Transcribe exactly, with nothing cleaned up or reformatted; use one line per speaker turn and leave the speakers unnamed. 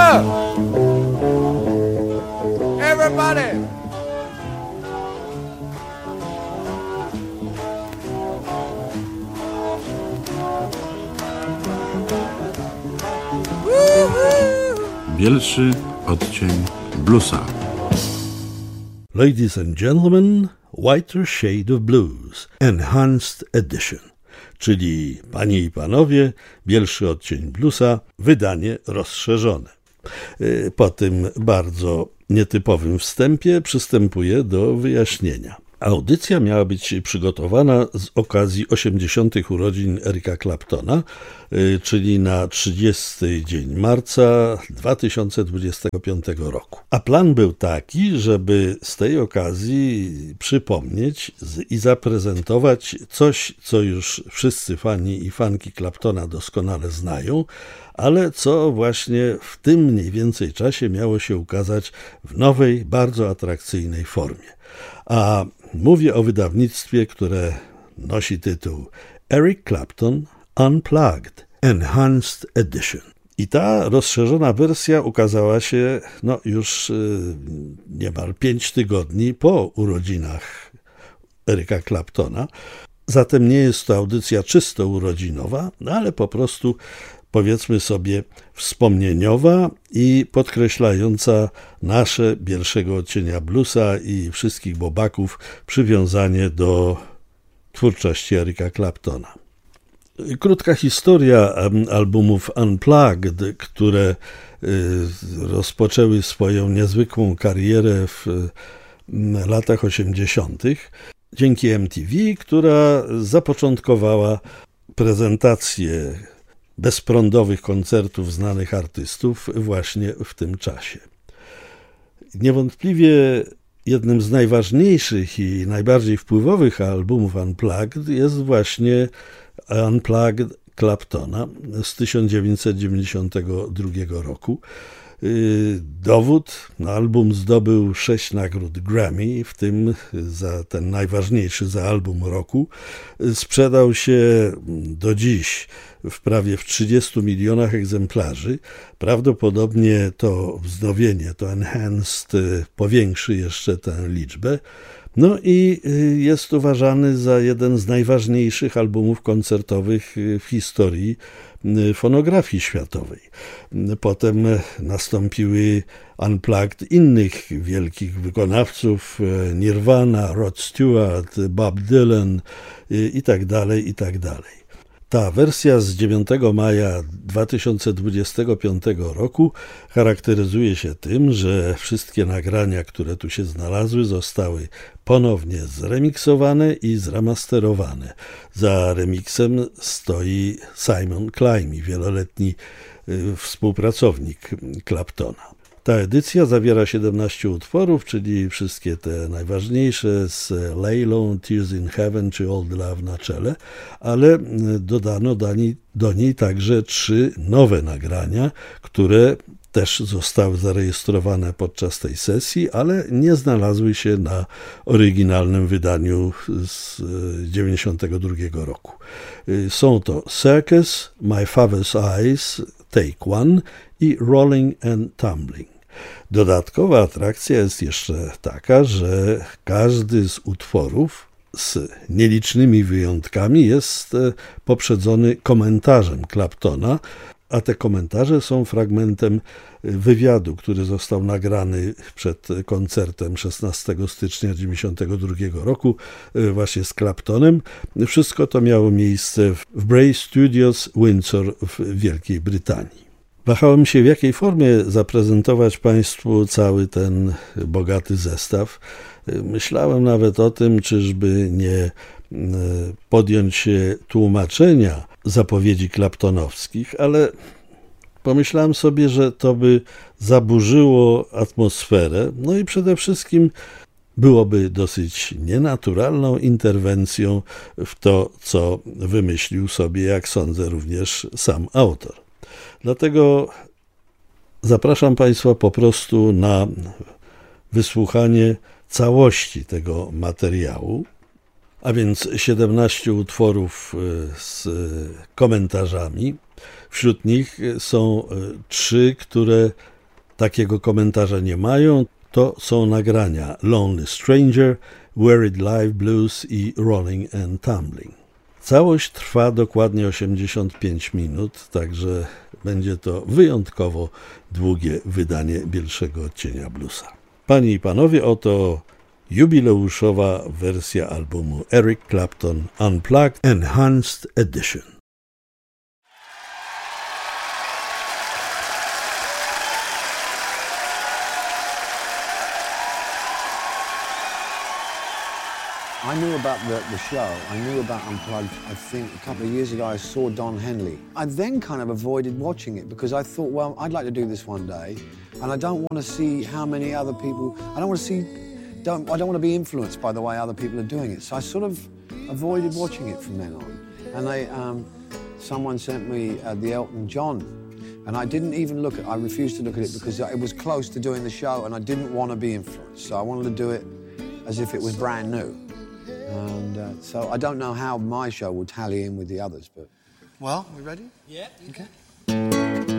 up! Everybody!
Bielszy odcień bluesa.
Ladies and gentlemen, Whiter Shade of Blues, Enhanced Edition, czyli panie i panowie, bielszy odcień bluesa, wydanie rozszerzone. Po tym bardzo nietypowym wstępie przystępuję do wyjaśnienia. Audycja miała być przygotowana z okazji osiemdziesiątych urodzin Erica Claptona, czyli na trzydziesty dzień marca dwa tysiące dwudziestego piątego roku. A plan był taki, żeby z tej okazji przypomnieć i zaprezentować coś, co już wszyscy fani i fanki Claptona doskonale znają, ale co właśnie w tym mniej więcej czasie miało się ukazać w nowej, bardzo atrakcyjnej formie. A mówię o wydawnictwie, które nosi tytuł Eric Clapton Unplugged Enhanced Edition. I ta rozszerzona wersja ukazała się no, już y, niemal pięć tygodni po urodzinach Erica Claptona. Zatem nie jest to audycja czysto urodzinowa, no, ale po prostu powiedzmy sobie wspomnieniowa i podkreślająca nasze bielszego odcienia bluesa i wszystkich bobaków przywiązanie do twórczości Erica Claptona. Krótka historia albumów Unplugged, które rozpoczęły swoją niezwykłą karierę w latach osiemdziesiątych dzięki M T V, która zapoczątkowała prezentację bezprądowych koncertów znanych artystów właśnie w tym czasie. Niewątpliwie jednym z najważniejszych i najbardziej wpływowych albumów Unplugged jest właśnie Unplugged Claptona z tysiąc dziewięćset dziewięćdziesiątego drugiego roku. Dowód, album zdobył sześć nagród Grammy, w tym za ten najważniejszy, za album roku. Sprzedał się do dziś w prawie w trzydziestu milionach egzemplarzy. Prawdopodobnie to wznowienie, to Enhanced powiększy jeszcze tę liczbę. No i jest uważany za jeden z najważniejszych albumów koncertowych w historii fonografii światowej. Potem nastąpiły Unplugged innych wielkich wykonawców, Nirvana, Rod Stewart, Bob Dylan i tak dalej, i tak dalej. Ta wersja z dziewiątego maja dwa tysiące dwudziestego piątego roku charakteryzuje się tym, że wszystkie nagrania, które tu się znalazły, zostały ponownie zremiksowane i zremasterowane. Za remiksem stoi Simon Climie, wieloletni współpracownik Claptona. Ta edycja zawiera siedemnaście utworów, czyli wszystkie te najważniejsze z Lay Low, Tears in Heaven czy Old Love na czele, ale dodano do niej, do niej także trzy nowe nagrania, które też zostały zarejestrowane podczas tej sesji, ale nie znalazły się na oryginalnym wydaniu z dziewięćdziesiątego drugiego roku. Są to Circus, My Father's Eyes, Take One i Rolling and Tumbling. Dodatkowa atrakcja jest jeszcze taka, że każdy z utworów z nielicznymi wyjątkami jest poprzedzony komentarzem Claptona, a te komentarze są fragmentem wywiadu, który został nagrany przed koncertem szesnastego stycznia dziewięćdziesiątego drugiego roku właśnie z Claptonem. Wszystko to miało miejsce w Bray Studios, Windsor w Wielkiej Brytanii. Wahałem się, w jakiej formie zaprezentować Państwu cały ten bogaty zestaw. Myślałem nawet o tym, czyżby nie podjąć się tłumaczenia zapowiedzi claptonowskich, ale pomyślałem sobie, że to by zaburzyło atmosferę, no i przede wszystkim byłoby dosyć nienaturalną interwencją w to, co wymyślił sobie, jak sądzę, również sam autor. Dlatego zapraszam Państwa po prostu na wysłuchanie całości tego materiału, a więc siedemnaście utworów z komentarzami. Wśród nich są trzy, które takiego komentarza nie mają. To są nagrania Lonely Stranger, Where It Live Blues i Rolling and Tumbling. Całość trwa dokładnie osiemdziesiąt pięć minut, także będzie to wyjątkowo długie wydanie Bielszego Odcienia Bluesa. Panie i panowie, oto jubileuszowa wersja albumu Eric Clapton Unplugged Enhanced Edition.
I knew about the, the show, I knew about Unplugged, I think a couple of years ago I saw Don Henley. I then kind of avoided watching it because I thought, well, I'd like to do this one day and I don't want to see how many other people, I don't want to see, don't, I don't want to be influenced by the way other people are doing it. So I sort of avoided watching it from then on. And they, um, someone sent me uh, the Elton John and I didn't even look at it, I refused to look at it because it was close to doing the show and I didn't want to be influenced. So I wanted to do it as if it was brand new. And uh, so I don't know how my show will tally in with the others, but...
Well, we ready?
Yeah. Okay.